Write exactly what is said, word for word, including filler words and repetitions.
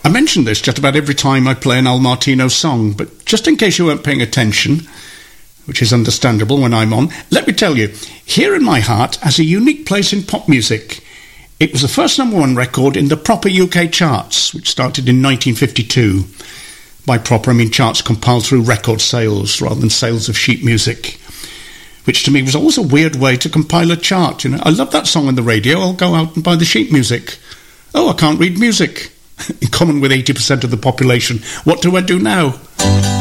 I mention this just about every time I play an Al Martino song, but just in case you weren't paying attention, which is understandable when I'm on, let me tell you, Here in My Heart has a unique place in pop music. It was the first number one record in the proper U K charts, which started in nineteen fifty-two. By proper, I mean charts compiled through record sales rather than sales of sheet music, which to me was always a weird way to compile a chart. You know, I love that song on the radio, I'll go out and buy the sheet music. Oh, I can't read music. In common with eighty percent of the population, what do I do now?